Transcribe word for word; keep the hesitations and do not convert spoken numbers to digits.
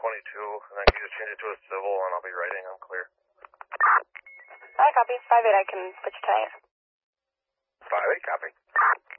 twenty-two, and then can you just change it to a civil, and I'll be writing. I'm clear. I copy. five eight, I can put you tonight. five eight, copy.